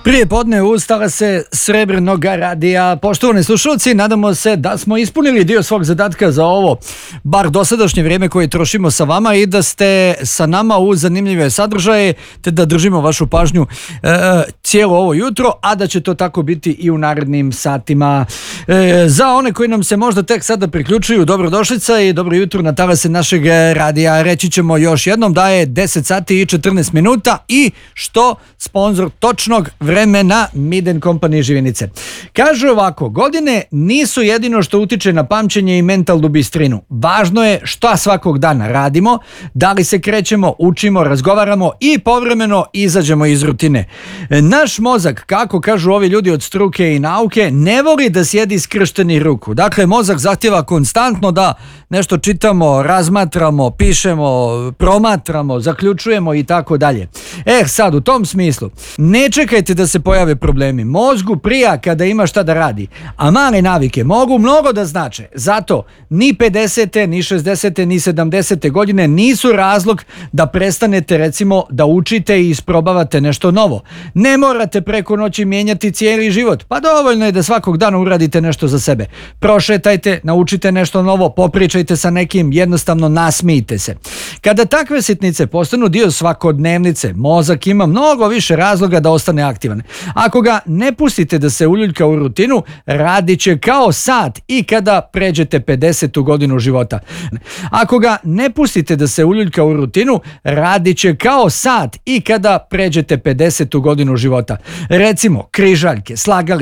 Prije podne ustala se Srebrnog radija. Poštovani slušalci, nadamo se da smo ispunili dio svog zadatka za ovo, bar dosadašnje vrijeme koje trošimo sa vama, i da ste sa nama u zanimljive sadržaje, te da držimo vašu pažnju cijelo ovo jutro, a da će to tako biti i u narednim satima. Za one koji nam se možda tek sada priključuju, dobrodošlica i dobro jutro na talase našeg radija. Reći ćemo još jednom da je 10 sati i 14 minuta i što sponzor točnog vremena Miden Company Živinice. Kažu ovako, godine nisu jedino što utiče na pamćenje i mentalnu bistrinu. Važno je šta svakog dana radimo, da li se krećemo, učimo, razgovaramo i povremeno izađemo iz rutine. Naš mozak, kako kažu ovi ljudi od struke i nauke, ne voli da sjedi skrštenih ruku. Dakle, mozak zahtjeva konstantno da nešto čitamo, razmatramo, pišemo, promatramo, zaključujemo i tako dalje. Sad, u tom smislu, ne čekajte da se pojave problemi. Mozgu prija kada ima šta da radi, a male navike mogu mnogo da znače. Zato ni 50. ni 60. ni 70. godine nisu razlog da prestanete, recimo, da učite i isprobavate nešto novo. Ne morate preko noći mijenjati cijeli život, pa dovoljno je da svakog dana uradite nešto za sebe. Prošetajte, naučite nešto novo, popričajte sa nekim, jednostavno nasmijte se. Kada takve sitnice postanu dio svakodnevnice, mozak ima mnogo više razloga da ostane aktivan. Ako ga ne pustite da se uljuljka u rutinu, radit će kao sat i kada pređete 50. godinu života. Ako ga ne pustite da se uljuljka u rutinu, radit će kao sat i kada pređete 50. godinu života. Recimo, križaljke, slagalice,